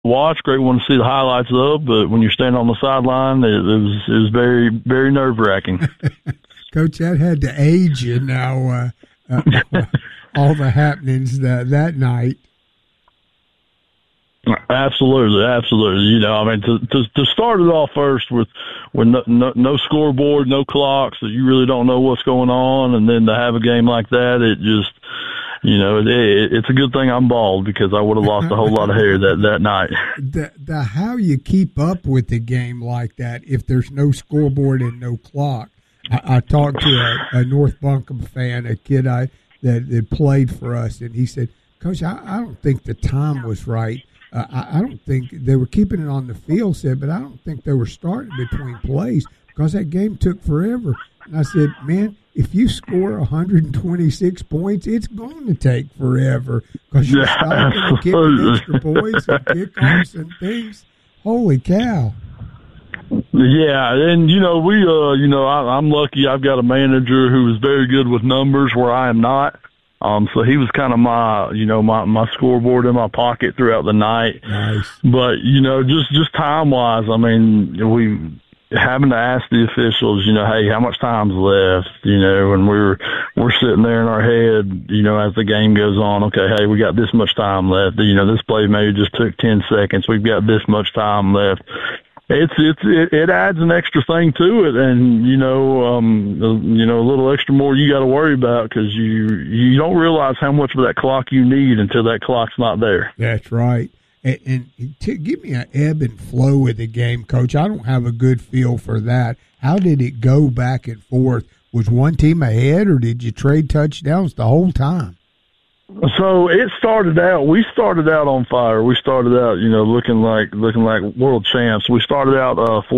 watch, great one to see the highlights of, but when you're standing on the sideline, it was very, very nerve-wracking. Coach, that had to age you now, all the happenings that night. Absolutely. You know, I mean, to start it off first with no scoreboard, no clock, so you really don't know what's going on, and then to have a game like that, it just, you know, it's a good thing I'm bald because I would have lost a whole lot of hair that night. The how you keep up with the game like that if there's no scoreboard and no clock. I talked to a North Buncombe fan, a kid that played for us, and he said, Coach, I don't think the time was right. I don't think they were keeping it on the field, but I don't think they were starting between plays because that game took forever. And I said, man, if you score 126 points, it's going to take forever because you're stopping and kicking extra points and kickoffs and things. Holy cow. Yeah, and I'm lucky. I've got a manager who is very good with numbers where I am not. So he was kind of my scoreboard in my pocket throughout the night. Nice. But just time wise, I mean, we having to ask the officials, hey, how much time's left? And we're sitting there in our head, as the game goes on. Okay, hey, we got this much time left. This play maybe just took 10 seconds. We've got this much time left. It adds an extra thing to it, and a little extra more you got to worry about because you don't realize how much of that clock you need until that clock's not there. That's right. And give me an ebb and flow with the game, Coach. I don't have a good feel for that. How did it go back and forth? Was one team ahead, or did you trade touchdowns the whole time? So we started out on fire. We started out, looking like world champs. We started out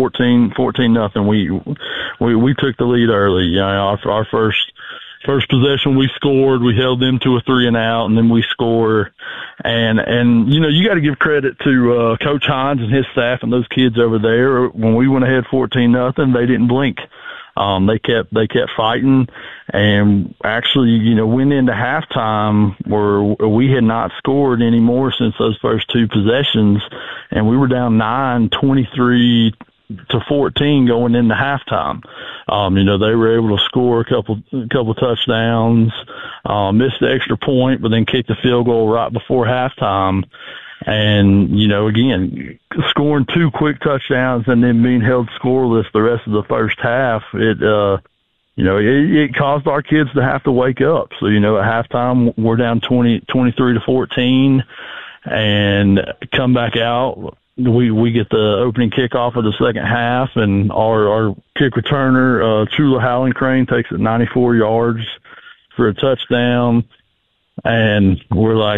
14-0. We took the lead early. Our first possession we scored. We held them to a 3-and-out, and then we score. And you got to give credit to Coach Hines and his staff and those kids over there. When we went ahead 14-0, they didn't blink. They kept fighting, and actually, went into halftime where we had not scored anymore since those first two possessions, and we were down 23-14 going into halftime. They were able to score a couple touchdowns, missed the extra point, but then kicked the field goal right before halftime. And, again, scoring two quick touchdowns and then being held scoreless the rest of the first half, it caused our kids to have to wake up. So, at halftime, we're down 23-14 and come back out. We get the opening kickoff of the second half, and our kick returner, Chula Hallencrane, takes it 94 yards for a touchdown. And we're like,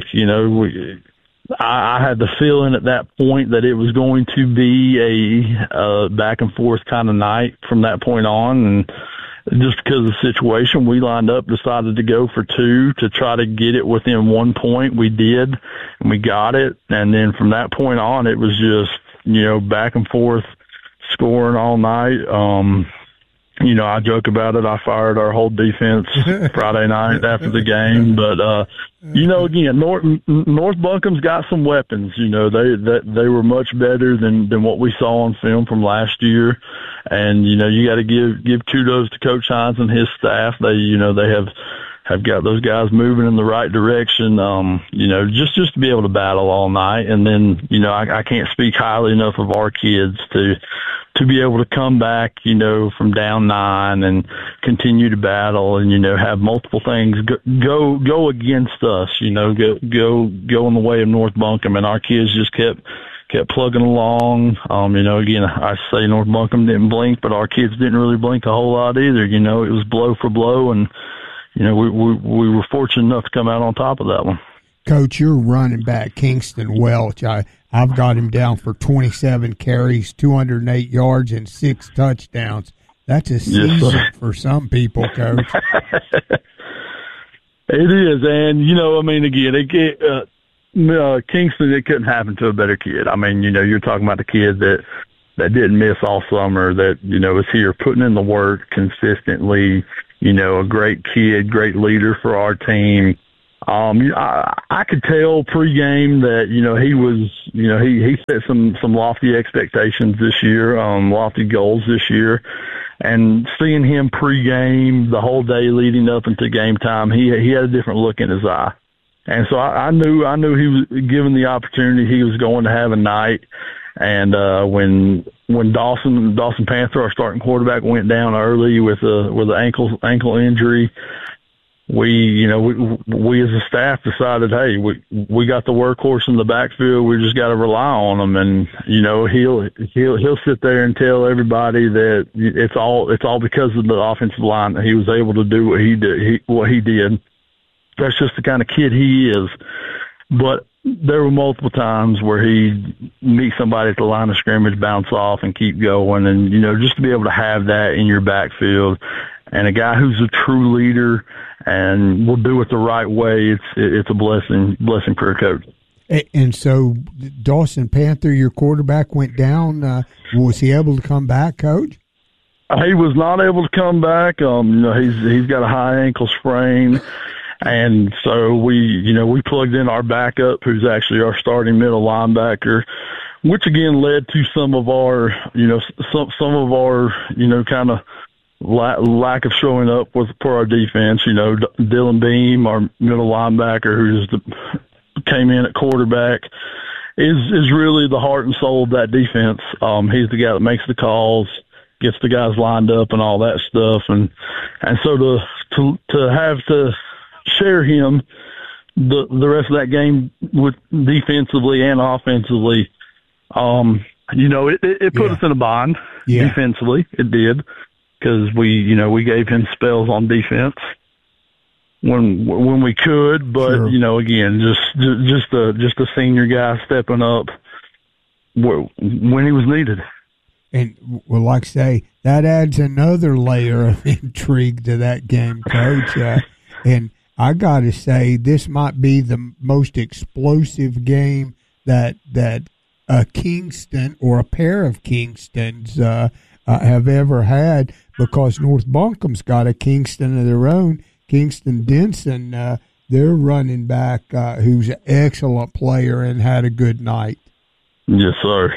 I had the feeling at that point that it was going to be a back and forth kind of night from that point on. And just because of the situation, we lined up, decided to go for two to try to get it within 1 point. We did, and we got it. And then from that point on, it was just, back and forth scoring all night. I joke about it. I fired our whole defense Friday night after the game. But, again, North Buncombe's got some weapons. They were much better than what we saw on film from last year. And, you got to give kudos to Coach Hines and his staff. They have got those guys moving in the right direction, just to be able to battle all night. And then, I can't speak highly enough of our kids to be able to come back, from down 9 and continue to battle and, have multiple things go against us, go in the way of North Buncombe. And our kids just kept plugging along. Again, I say North Buncombe didn't blink, but our kids didn't really blink a whole lot either. It was blow for blow, and, we were fortunate enough to come out on top of that one. Coach, you're running back Kingston Welch. I've got him down for 27 carries, 208 yards, and 6 touchdowns. That's a season for some people, Coach. It is, and again, Kingston, it couldn't happen to a better kid. You're talking about the kid that didn't miss all summer, that is here putting in the work consistently. A great kid, great leader for our team. I could tell pregame that, he was, he set some lofty expectations this year, lofty goals this year. And seeing him pregame the whole day leading up into game time, he had a different look in his eye. And so I knew he was given the opportunity, he was going to have a night. And when Dawson Panther, our starting quarterback, went down early with an ankle injury, we as a staff decided, hey, we got the workhorse in the backfield. We just got to rely on him, and he'll sit there and tell everybody that it's all because of the offensive line that he was able to do what he did. That's just the kind of kid he is. But there were multiple times where he'd meet somebody at the line of scrimmage, bounce off, and keep going, and just to be able to have that in your backfield, and a guy who's a true leader and will do it the right way, it's a blessing for a coach. And so Dawson Panther, your quarterback, went down. Was he able to come back, Coach? He was not able to come back. He's got a high ankle sprain. And so we plugged in our backup, who's actually our starting middle linebacker, which again led to some of our kind of lack of showing up for our defense. Dylan Beam, our middle linebacker, who came in at quarterback, is really the heart and soul of that defense. He's the guy that makes the calls, gets the guys lined up, and all that stuff. And so to have to share him the rest of that game with defensively and offensively, it put us in a bind defensively. It did, because we gave him spells on defense when we could, but sure. Again, just a senior guy stepping up when he was needed. And like I say, that adds another layer of intrigue to that game, Coach. And I got to say, this might be the most explosive game that a Kingston or a pair of Kingstons have ever had, because North Buncome's got a Kingston of their own, Kingston Denson, their running back, who's an excellent player and had a good night. Yes, sir.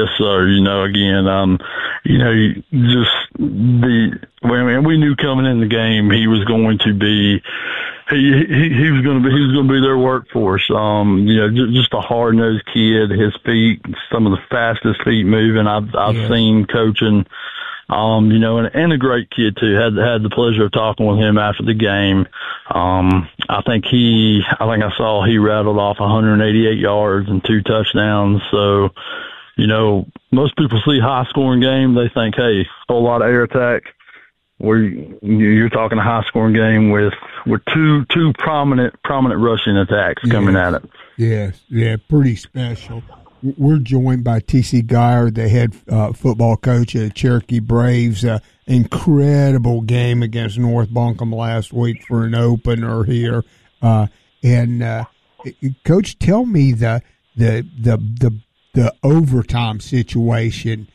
We knew coming in the game he was going to be. He was going to be their workhorse. Just a hard-nosed kid. His feet, some of the fastest feet moving I've seen coaching. And a great kid too. Had the pleasure of talking with him after the game. I think I saw he rattled off 188 yards and 2 touchdowns. So, most people see high-scoring game, they think, hey, whole lot of air attack. You're talking a high-scoring game with two prominent rushing attacks coming at it. Yes, pretty special. We're joined by T.C. Geyer, the head football coach at Cherokee Braves. Incredible game against North Buncombe last week for an opener here. Coach, tell me the overtime situation.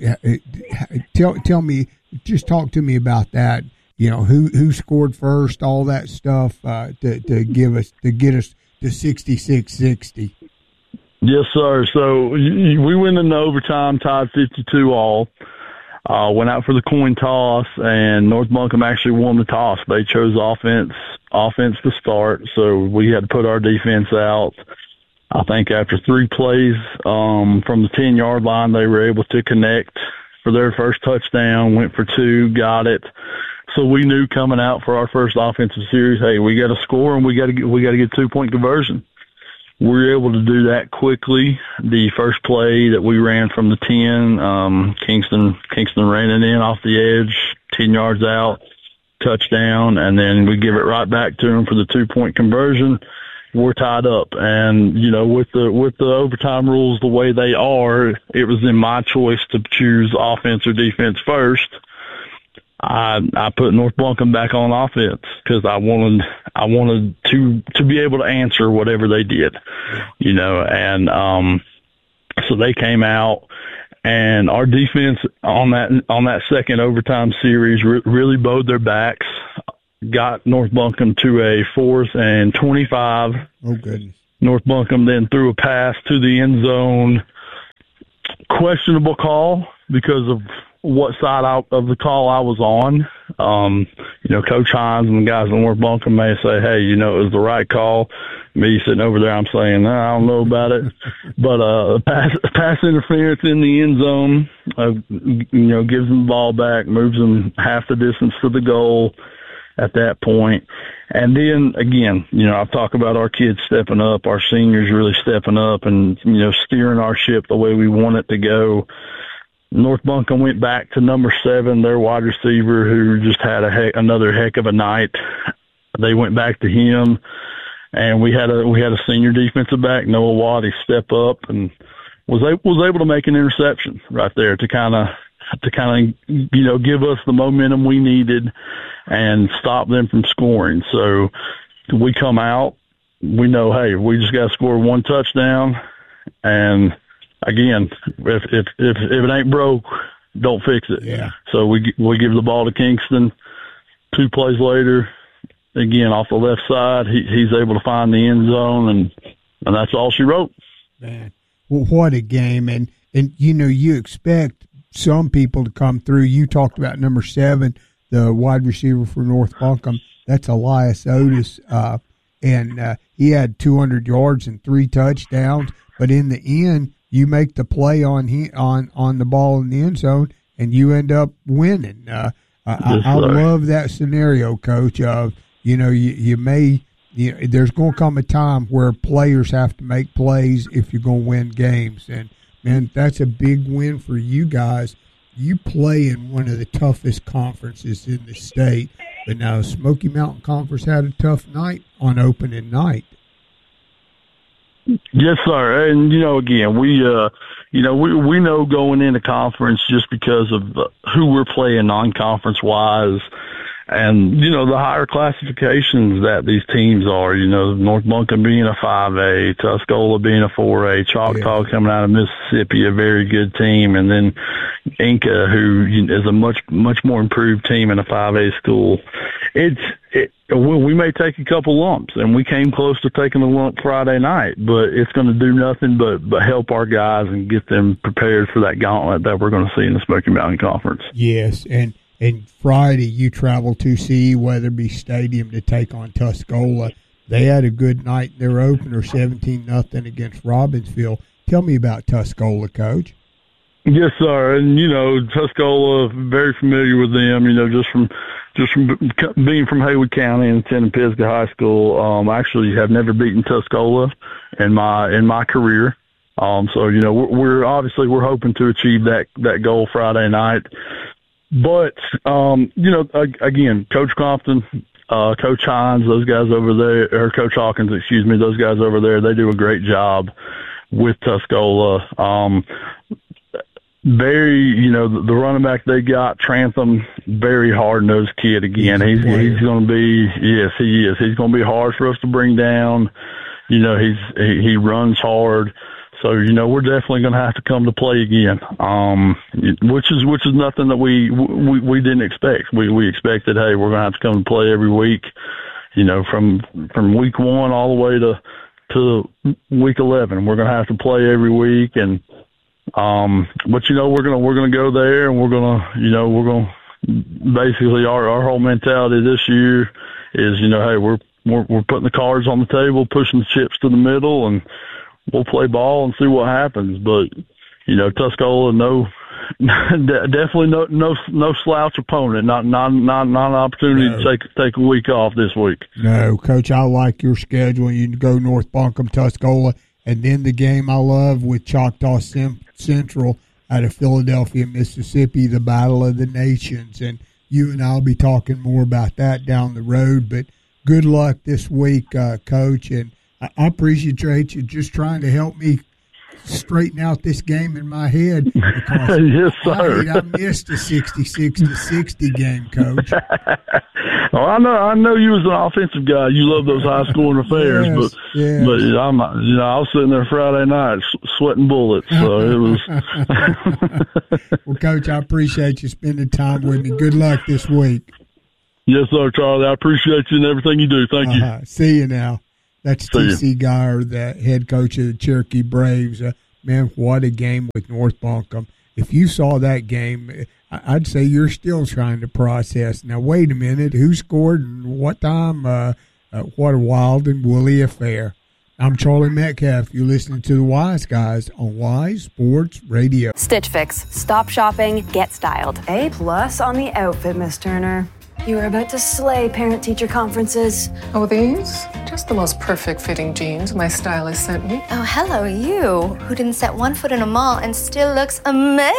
Tell me. Just talk to me about that. Who scored first, all that stuff to get us to 66-60. Yes, sir. So we went into overtime, tied 52-all. Went out for the coin toss, and North Buncombe actually won the toss. They chose offense to start, so we had to put our defense out. I think after 3 plays from the 10-yard line, they were able to connect for their first touchdown, went for 2, got it. So we knew coming out for our first offensive series, hey, we got to score and we got to get 2-point conversion. We were able to do that quickly. The first play that we ran from the 10, Kingston ran it in off the edge, 10 yards out, touchdown, and then we give it right back to them for the 2-point conversion. We're tied up, and with the overtime rules the way they are, it was in my choice to choose offense or defense first. I put North Buncombe back on offense because I wanted to be able to answer whatever they did, and so they came out, and our defense on that second overtime series really bowed their backs. got North Buncombe to a 4th and 25. Oh, goodness. North Buncombe then threw a pass to the end zone. Questionable call because of what side of the call I was on. Coach Hines and the guys in North Buncombe may say, hey, it was the right call. Me sitting over there, I'm saying, I don't know about it. But pass interference in the end zone, gives them the ball back, moves them half the distance to the goal at that point. And then, again, I've talked about our kids stepping up, our seniors really stepping up and, steering our ship the way we want it to go. North Buncombe went back to number 7, their wide receiver, who just had another heck of a night. They went back to him, and we had a senior defensive back, Noah Waddy, step up and was able to make an interception right there to kind of give us the momentum we needed and stop them from scoring. So we come out, we know, hey, we just got to score 1 touchdown, and again, if it ain't broke, don't fix it. Yeah. So we give the ball to Kingston. 2 plays later, again off the left side, he's able to find the end zone, and that's all she wrote. Man, well, what a game! And you expect some people to come through. You talked about number 7, the wide receiver for North Buncombe. That's Elias Otis, and he had 200 yards and 3 touchdowns. But in the end, you make the play on the ball in the end zone, and you end up winning. I love that scenario, Coach. Of you may there's going to come a time where players have to make plays if you're going to win games, and man, that's a big win for you guys. You play in one of the toughest conferences in the state, but now Smoky Mountain Conference had a tough night on opening night. Yes, sir. And, again, we know going into conference just because of who we're playing non-conference wise and, the higher classifications that these teams are, North Buncombe being a 5A, Tuscola being a 4A, Choctaw coming out of Mississippi, a very good team, and then Inca, who is a much, much more improved team in a 5A school. We may take a couple lumps, and we came close to taking a lump Friday night, but it's going to do nothing but help our guys and get them prepared for that gauntlet that we're going to see in the Smoky Mountain Conference. Yes, and Friday you travel to CE Weatherby Stadium to take on Tuscola. They had a good night in their opener, 17-0 against Robbinsville. Tell me about Tuscola, Coach. Yes, sir. And, Tuscola, very familiar with them, just from being from Haywood County and attending Pisgah High School. Actually have never beaten Tuscola in my career. So, we're hoping to achieve that goal Friday night. But, again, Coach Compton, Coach Hines, those guys over there, or Coach Hawkins, those guys over there, they do a great job with Tuscola. Very, the running back they got, Trantham, very hard-nosed kid again. He's going to be, yes, he is. He's going to be hard for us to bring down. He runs hard. So, we're definitely going to have to come to play again, which is nothing that we didn't expect. We expected, hey, we're going to have to come to play every week, from week 1 all the way to week 11. We're going to have to play every week, and but we're gonna go there, and we're gonna basically our whole mentality this year is hey, we're putting the cards on the table, pushing the chips to the middle, and we'll play ball and see what happens. But Tuscola, definitely no slouch opponent. Not an opportunity to take a week off this week. No, Coach, I like your schedule. You can go North Buncombe, Tuscola, and then the game I love with Choctaw Central out of Philadelphia, Mississippi, the Battle of the Nations. And you and I will be talking more about that down the road. But good luck this week, Coach. And I appreciate you just trying to help me straighten out this game in my head. Because yes, sir. I missed a 66-60 game, Coach. Well, I know you was an offensive guy. You love those high scoring affairs, yes, but I was sitting there Friday night sweating bullets. So it was. Well, Coach, I appreciate you spending time with me. Good luck this week. Yes, sir, Charlie. I appreciate you and everything you do. Thank you. See you now. That's T.C. Geyer, the head coach of the Cherokee Braves. Man, what a game with North Buncombe. If you saw that game, I'd say you're still trying to process. Now, wait a minute. Who scored and what time? What a wild and woolly affair. I'm Charlie Metcalf. You're listening to the Wise Guys on Wise Sports Radio. Stitch Fix. Stop shopping, get styled. A+ on the outfit, Miss Turner. You are about to slay parent-teacher conferences. Oh, these? Just the most perfect fitting jeans my stylist sent me. Oh, hello, you, who didn't set one foot in a mall and still looks amazing.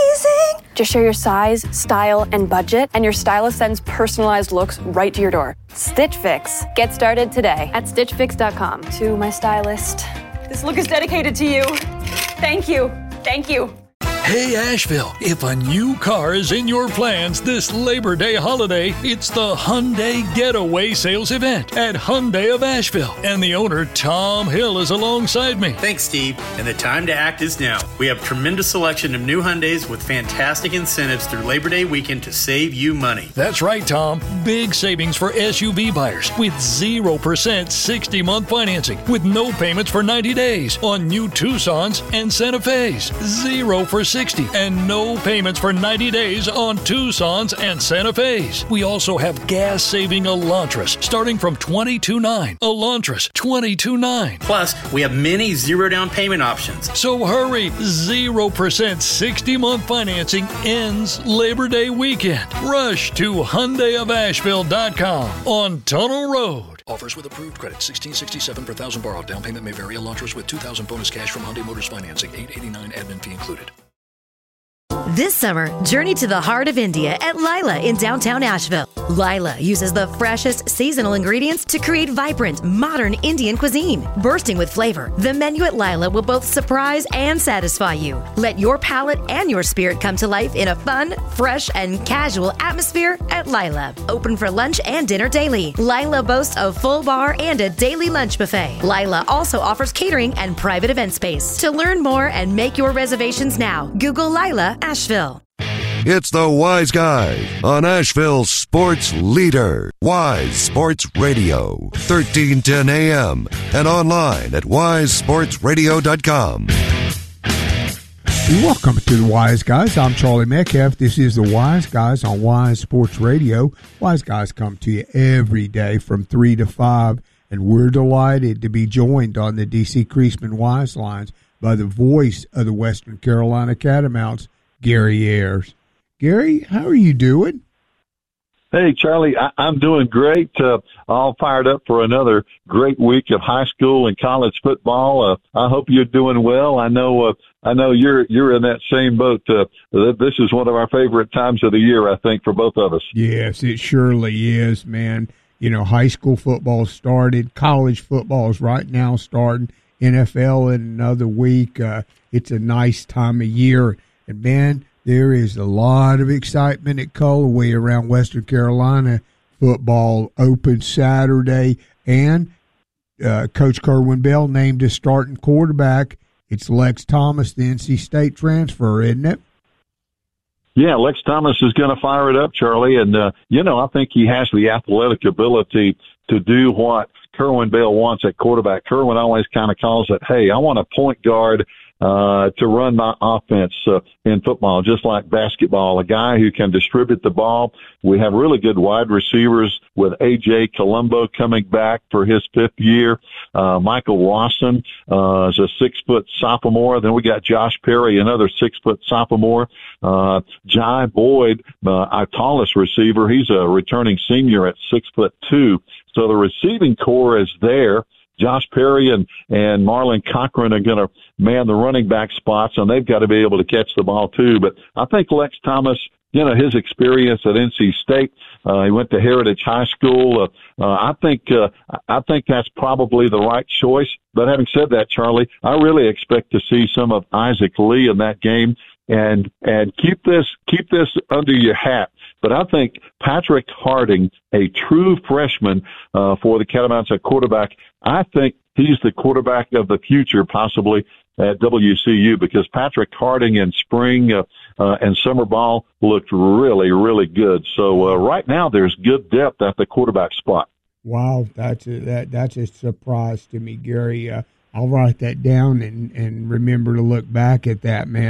Just share your size, style, and budget, and your stylist sends personalized looks right to your door. Stitch Fix. Get started today at stitchfix.com. To my stylist, this look is dedicated to you. Thank you. Thank you. Hey Asheville, if a new car is in your plans this Labor Day holiday, it's the Hyundai Getaway Sales Event at Hyundai of Asheville. And the owner, Tom Hill, is alongside me. Thanks, Steve. And the time to act is now. We have tremendous selection of new Hyundais with fantastic incentives through Labor Day weekend to save you money. That's right, Tom. Big savings for SUV buyers with 0% 60-month financing with no payments for 90 days on new Tucsons and Santa Fe's. 0 for 60 and no payments for 90 days on Tucsons and Santa Fe's. We also have gas-saving Elantras starting from $22,900. Elantras, $22,900. Plus, we have many zero-down payment options. So hurry, 0% 60-month financing ends Labor Day weekend. Rush to HyundaiofAsheville.com on Tunnel Road. Offers with approved credit, $1,667 per thousand borrowed. Down payment may vary. Elantras with $2,000 bonus cash from Hyundai Motors Financing. $889 admin fee included. This summer, journey to the heart of India at Lila in downtown Asheville. Lila uses the freshest seasonal ingredients to create vibrant, modern Indian cuisine. Bursting with flavor, the menu at Lila will both surprise and satisfy you. Let your palate and your spirit come to life in a fun, fresh, and casual atmosphere at Lila. Open for lunch and dinner daily. Lila boasts a full bar and a daily lunch buffet. Lila also offers catering and private event space. To learn more and make your reservations now, Google Lila Asheville. It's the Wise Guys on Asheville's sports leader, Wise Sports Radio, 1310 AM, and online at wisesportsradio.com. Welcome to the Wise Guys. I'm Charlie Metcalf. This is the Wise Guys on Wise Sports Radio. Wise Guys come to you every day from 3 to 5, and we're delighted to be joined on the D.C. Creasman Wise Lines by the voice of the Western Carolina Catamounts, Gary Ayers. Gary, how are you doing? Hey, Charlie, I'm doing great. All fired up for another great week of high school and college football. I hope you're doing well. I know you're in that same boat. This is one of our favorite times of the year, I think, for both of us. Yes, it surely is, man. You know, high school football started. College football is right now starting. NFL in another week. It's a nice time of year. And, man, there is a lot of excitement at Cullowhee around Western Carolina football. Open Saturday, and Coach Kerwin Bell named his starting quarterback. It's Lex Thomas, the NC State transfer, isn't it? Yeah, Lex Thomas is going to fire it up, Charlie. And, I think he has the athletic ability to do what Kerwin Bell wants at quarterback. Kerwin always kind of calls it, hey, I want a point guard to run my offense in football, just like basketball, a guy who can distribute the ball. We have really good wide receivers with A.J. Colombo coming back for his fifth year. Michael Rawson is a 6-foot sophomore. Then we got Josh Perry, another 6-foot sophomore. Jai Boyd, our tallest receiver, he's a returning senior at 6'2". So the receiving core is there. Josh Perry and Marlon Cochran are going to man the running back spots, and they've got to be able to catch the ball too. But I think Lex Thomas, his experience at NC State, he went to Heritage High School. I think that's probably the right choice. But having said that, Charlie, I really expect to see some of Isaac Lee in that game, and keep this under your hat. But I think Patrick Harding, a true freshman for the Catamounts at quarterback, I think he's the quarterback of the future, possibly at WCU because Patrick Harding in spring and summer ball looked really, really good. So right now there's good depth at the quarterback spot. Wow, that's a surprise to me, Gary. I'll write that down and remember to look back at that, man.